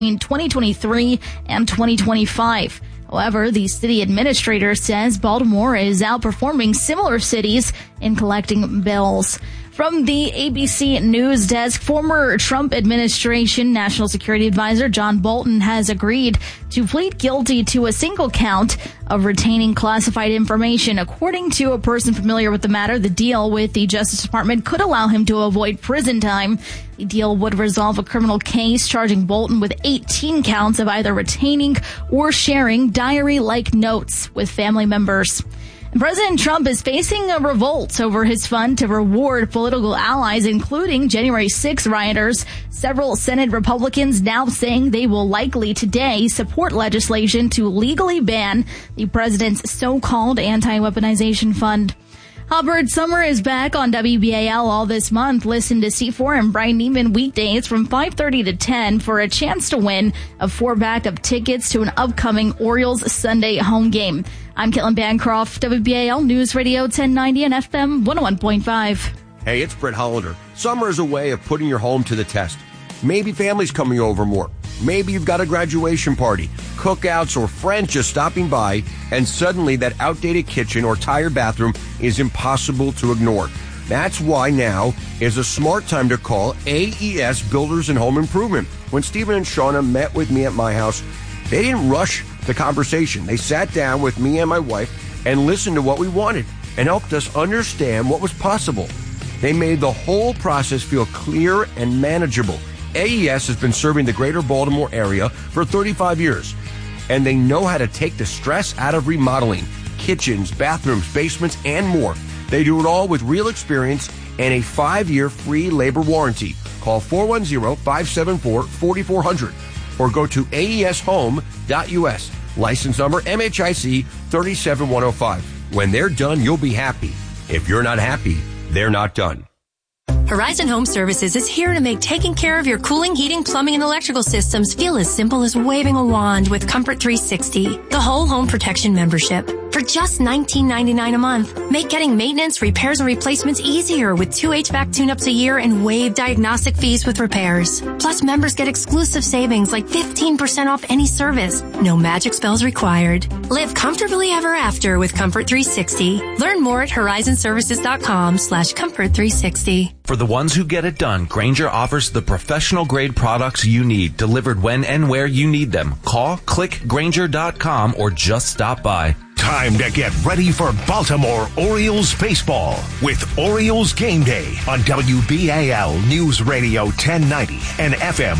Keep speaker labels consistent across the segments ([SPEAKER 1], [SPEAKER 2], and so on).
[SPEAKER 1] between 2023 and 2025. However, the city administrator says Baltimore is outperforming similar cities in collecting bills. From the ABC News Desk, former Trump administration National Security Advisor John Bolton has agreed to plead guilty to a single count of retaining classified information. According to a person familiar with the matter, the deal with the Justice Department could allow him to avoid prison time. The deal would resolve a criminal case charging Bolton with 18 counts of either retaining or sharing diary-like notes with family members. President Trump is facing a revolt over his fund to reward political allies, including January 6 rioters. Several Senate Republicans now saying they will likely today support legislation to legally ban the president's so-called anti-weaponization fund. Hubbard Summer is back on WBAL all this month. Listen to C4 and Brian Neiman weekdays from 5:30 to 10 for a chance to win a 4-pack of tickets to an upcoming Orioles Sunday home game. I'm Caitlin Bancroft, WBAL News Radio 1090 and FM 101.5.
[SPEAKER 2] Hey, it's Brett Hollander. Summer is a way of putting your home to the test. Maybe family's coming over more. Maybe you've got a graduation party, cookouts, or friends just stopping by, and suddenly that outdated kitchen or tired bathroom is impossible to ignore. That's why now is a smart time to call AES Builders and Home Improvement. When Stephen and Shauna met with me at my house, they didn't rush the conversation. They sat down with me and my wife and listened to what we wanted and helped us understand what was possible. They made the whole process feel clear and manageable. AES has been serving the greater Baltimore area for 35 years, and they know how to take the stress out of remodeling kitchens, bathrooms, basements, and more. They do it all with real experience and a 5-year free labor warranty. Call 410-574-4400 or go to aeshome.us. License number MHIC 37105. When they're done, you'll be happy. If you're not happy, they're not done.
[SPEAKER 3] Horizon Home Services is here to make taking care of your cooling, heating, plumbing, and electrical systems feel as simple as waving a wand with Comfort 360, the whole home protection membership. For just $19.99 a month, make getting maintenance, repairs, and replacements easier with 2 HVAC tune-ups a year and waive diagnostic fees with repairs. Plus, members get exclusive savings like 15% off any service. No magic spells required. Live comfortably ever after with Comfort 360. Learn more at horizonservices.com/Comfort360.
[SPEAKER 4] For the ones who get it done, Grainger offers the professional-grade products you need, delivered when and where you need them. Call, click Grainger.com, or just stop by.
[SPEAKER 5] Time to get ready for Baltimore Orioles baseball with Orioles Game Day on WBAL News Radio 1090 and FM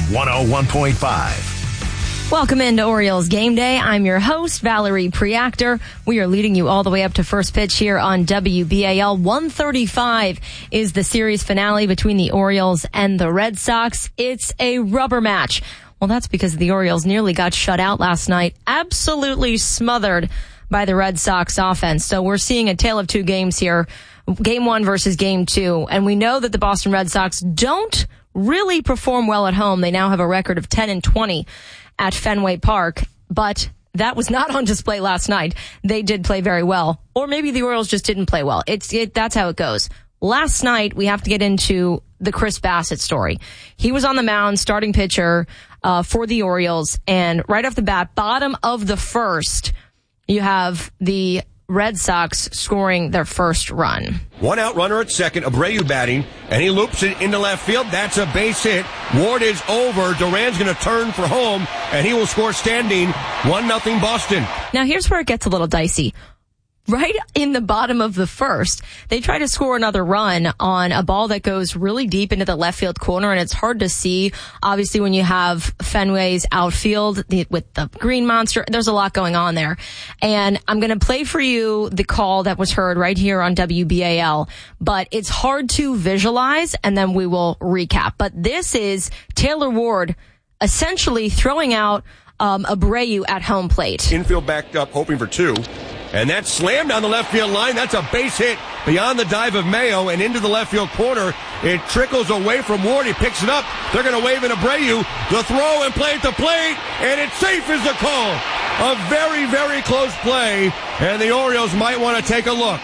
[SPEAKER 5] 101.5.
[SPEAKER 6] Welcome into Orioles Game Day. I'm your host, Valerie Preactor. We are leading you all the way up to first pitch here on WBAL. 1:35 is the series finale between the Orioles and the Red Sox. It's a rubber match. Well, that's because the Orioles nearly got shut out last night. Absolutely smothered by the Red Sox offense. So we're seeing a tale of two games here. Game 1 versus Game 2. And we know that the Boston Red Sox don't really perform well at home. They now have a record of 10-20 at Fenway Park, but that was not on display last night. They did play very well, or maybe the Orioles just didn't play well. That's how it goes. Last night, we have to get into the Chris Bassitt story. He was on the mound, starting pitcher for the Orioles, and right off the bat, bottom of the first, you have the Red Sox scoring their first run.
[SPEAKER 2] One out runner at second, Abreu batting, and he loops it into left field. That's a base hit. Ward is over. Duran's going to turn for home, and he will score standing. 1-0 Boston.
[SPEAKER 6] Now here's where it gets a little dicey. Right in the bottom of the first, they try to score another run on a ball that goes really deep into the left field corner, and it's hard to see, obviously, when you have Fenway's outfield with the green monster. There's a lot going on there. And I'm going to play for you the call that was heard right here on WBAL, but it's hard to visualize, and then we will recap. But this is Taylor Ward essentially throwing out Abreu at home plate.
[SPEAKER 2] Infield backed up, hoping for two. And that's slammed down the left field line. That's a base hit beyond the dive of Mayo and into the left field corner. It trickles away from Ward. He picks it up. They're going to wave in Abreu. The throw and play at the plate. And it's safe is the call. A very, very close play. And the Orioles might want to take a look.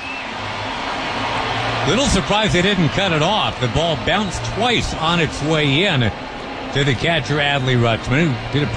[SPEAKER 7] Little surprised they didn't cut it off. The ball bounced twice on its way in. to the catcher, Adley Rutschman, who did a